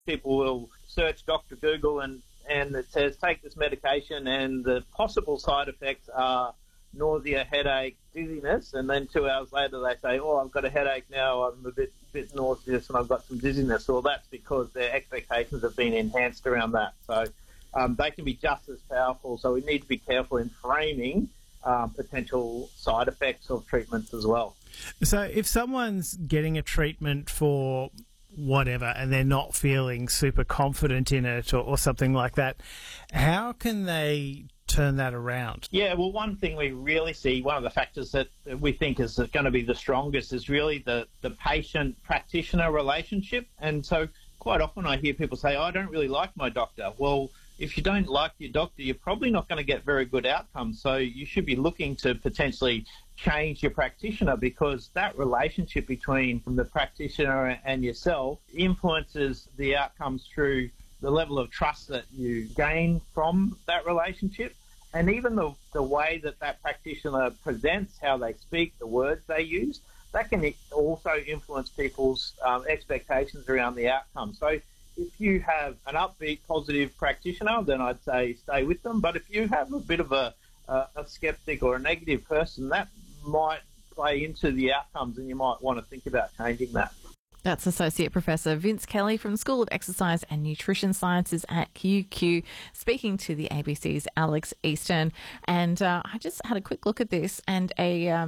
people will search Dr. Google and it says take this medication and the possible side effects are nausea, headache, dizziness, and then 2 hours later they say, oh, I've got a headache now, I'm a bit nauseous and I've got some dizziness. Well, that's because their expectations have been enhanced around that. So they can be just as powerful. So we need to be careful in framing potential side effects of treatments as well. So if someone's getting a treatment for whatever and they're not feeling super confident in it or something like that, how can they turn that around? Yeah, well, one thing we really see, one of the factors that we think is going to be the strongest is really the patient-practitioner relationship. And so quite often I hear people say, oh, I don't really like my doctor. Well, if you don't like your doctor, you're probably not going to get very good outcomes. So you should be looking to potentially change your practitioner, because that relationship between the practitioner and yourself influences the outcomes through the level of trust that you gain from that relationship, and even the way that practitioner presents, how they speak, the words they use, that can also influence people's expectations around the outcome. So if you have an upbeat, positive practitioner, then I'd say stay with them. But if you have a bit of a skeptic or a negative person, that might play into the outcomes and you might want to think about changing that. That's Associate Professor Vince Kelly from the School of Exercise and Nutrition Sciences at QQ, speaking to the ABC's Alex Easton. And I just had a quick look at this, and a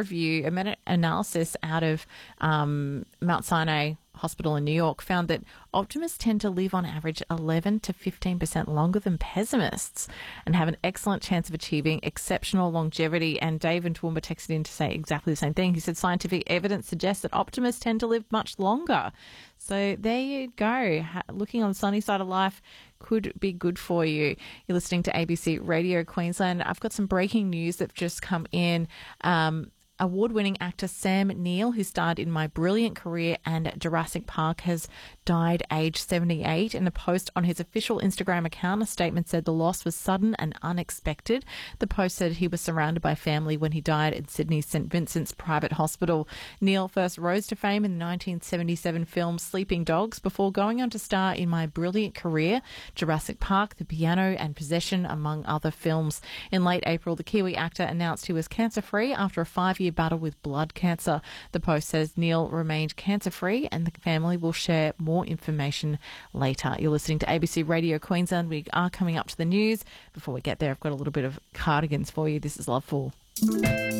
meta-analysis out of Mount Sinai Hospital in New York found that optimists tend to live on average 11 to 15% longer than pessimists and have an excellent chance of achieving exceptional longevity. And Dave and Toowoomba texted in to say exactly the same thing. He said scientific evidence suggests that optimists tend to live much longer. So there you go. Looking on the sunny side of life could be good for you. You're listening to ABC Radio Queensland. I've got some breaking news that's just come in. Award-winning actor Sam Neill, who starred in My Brilliant Career and Jurassic Park, has died aged 78. In a post on his official Instagram account, a statement said the loss was sudden and unexpected. The post said he was surrounded by family when he died at Sydney's St Vincent's Private Hospital. Neill first rose to fame in the 1977 film Sleeping Dogs before going on to star in My Brilliant Career, Jurassic Park, The Piano and Possession, among other films. In late April, the Kiwi actor announced he was cancer-free after a 5-year battle with blood cancer. The post says Neill remained cancer-free and the family will share more information later. You're listening to ABC Radio Queensland. We are coming up to the news. Before we get there, I've got a little bit of Cardigans for you. This is Loveful.